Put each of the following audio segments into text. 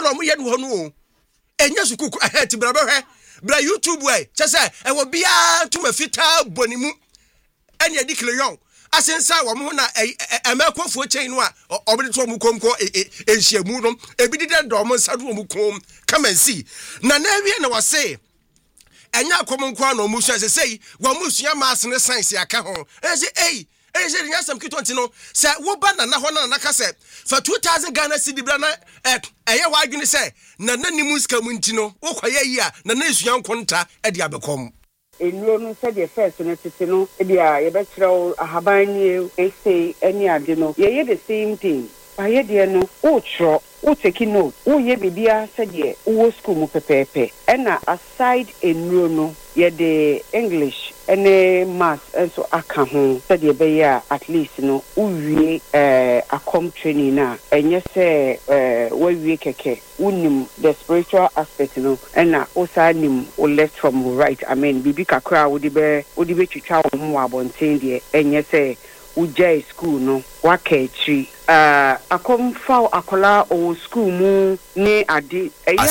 no mo ye no ho no enya sukuku ti bra behwe bra YouTube way chese e wo bia to mafita bonimu anya dikleyon asensa wo mo na emakofo chain no a obede to mo komko enhyiamu no ebi de do mo nsado mo kom come and see na wie na wo say enya akomonko ana mo hye say wo mo sua mass ne science aka ho say say nya sam kitonti no say wo ba na ho na naka say for 2000 Ghana cedi bra na eye wa adwene say na nimu ska mu nti no wo kwaye yi a na esua nkonta e de abekom enuro no said the first no tete no e bia ye be kire ahaban ni e say any ade no ye the same thing aye de no o tro o take note o ye bibia said ye o school mu pepepe na aside enuro no ye the English any math and so aka ho said ye be ya at least no uwie akom training na enye say we wie keke unim the spiritual aspect no na osanim o left from right I mean bibi kakra wo de be twitwa wo mo abonten de enye say ujai school no wakachi akom fa akola o school mu ni ade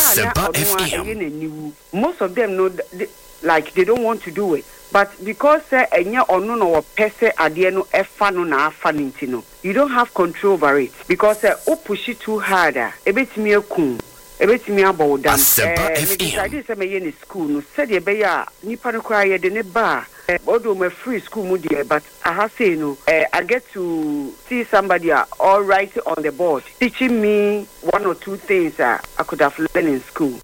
most of them know like they don't want to do it but because enya onu no pese ade no efa no na afa nti you don't have control over it because o push it too hard ebetimi akun ebetimi abow dam decided say me in school no said ye be ya nipa no kra ye de ne ba although my free school mu there but I have say no I get to see somebody all right on the board teaching me one or two things I could have learned in school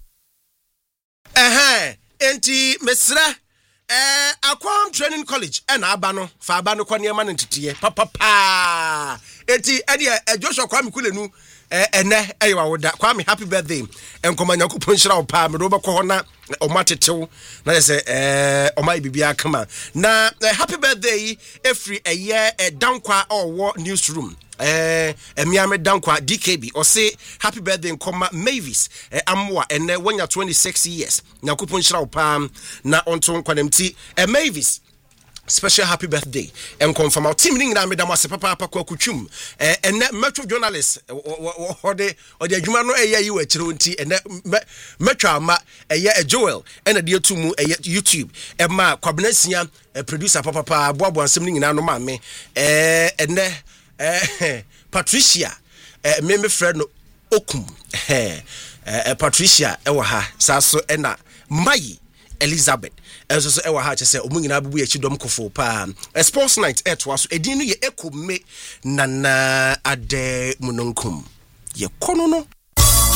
enti mesra Aquam Training College and abano fa abano kwa niema ntitiye papa enti ade Joshua Kwame Kulenu ene eyewa woda Kwame happy birthday enkoma Nyankopon hira wo pa me do bekọ ho na omatetew na say omai bibia kama na happy birthday every year dankwa owo newsroom Miami Dankwa DKB or say happy birthday nkoma Mavis amwa ene wanya 26 years Nyankopon hira wo pa na onto nkwanemti Mavis special happy birthday and confirm our team ning na me dama se papa kwa kutwum ene metro journalist ode adwuma no eya yi wa kire nti ene metro ama eya Joel ene de atumu eya YouTube ma kwabenasia producer papa boabo ansem ning na no ma me ene Patricia me friend no okum Patricia ewa ha saso ena Mai Elizabeth so ewa ha che se omunyina abubu ya chidom kofo pa sports night etwa so edin no ye ekome nana ade munonkum ye kono no